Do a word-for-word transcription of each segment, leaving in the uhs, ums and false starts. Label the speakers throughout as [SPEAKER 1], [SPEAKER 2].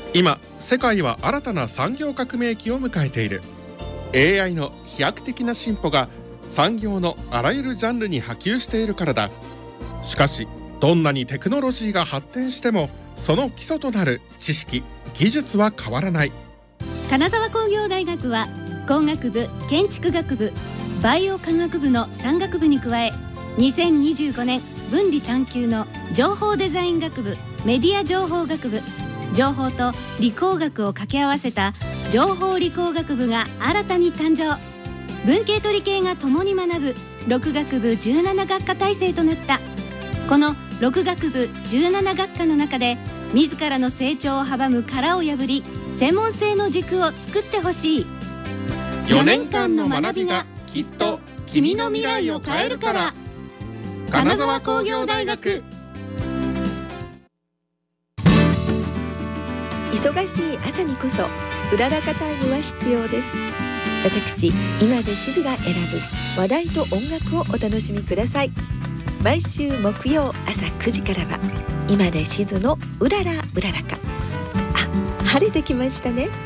[SPEAKER 1] 今世界は新たな産業革命期を迎えている。 エーアイ の飛躍的な進歩が産業のあらゆるジャンルに波及しているからだ。しかしどんなにテクノロジーが発展してもその基礎となる知識・技術は変わらない。
[SPEAKER 2] 金沢工業大学は工学部、建築学部、バイオ科学部のさん学部に加え、にせんにじゅうごねん分離探究の情報デザイン学部、メディア情報学部、情報と理工学を掛け合わせた情報理工学部が新たに誕生。文系と理系が共に学ぶろく学部じゅうなな学科体制となった。このろく学部じゅうなな学科の中で自らの成長を阻む殻を破り、専門性の軸を作ってほしい。
[SPEAKER 1] よねんかんの学びがきっと君の未来を変えるから。金沢工業大学。
[SPEAKER 3] 忙しい朝にこそうららかタイムは必要です。私今でしずが選ぶ話題と音楽をお楽しみください。毎週木曜朝くじからは今でしずのうららうららか。あ、晴れてきましたね。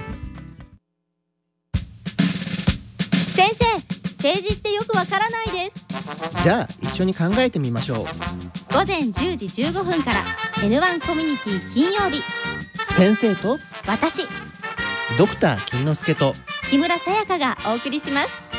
[SPEAKER 4] 先生、政治ってよくわからないです。
[SPEAKER 5] じゃあ一緒に考えてみましょう。
[SPEAKER 4] 午前じゅうじじゅうごふんから エヌワン コミュニティ金曜日。
[SPEAKER 5] 先生と
[SPEAKER 4] 私
[SPEAKER 5] ドクター金之助と
[SPEAKER 4] 木村さやかがお送りします。